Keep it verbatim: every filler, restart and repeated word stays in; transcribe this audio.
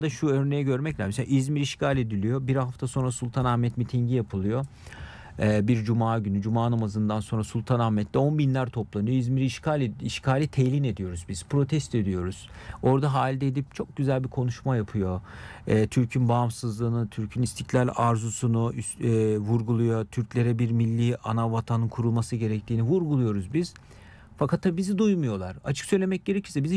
da şu örneği görmek lazım. Mesela İzmir işgal ediliyor. Bir hafta sonra Sultanahmet mitingi yapılıyor. Ee, bir cuma günü, cuma namazından sonra Sultanahmet'te on binler toplanıyor. İzmir'i işgal ed- işgali telin ediyoruz biz. Protesto ediyoruz. Orada Halide Edip çok güzel bir konuşma yapıyor. Ee, Türk'ün bağımsızlığını, Türk'ün istiklal arzusunu üst- e, vurguluyor. Türklere bir milli ana vatanın kurulması gerektiğini vurguluyoruz biz. Fakat tabii bizi duymuyorlar. Açık söylemek gerekirse bizi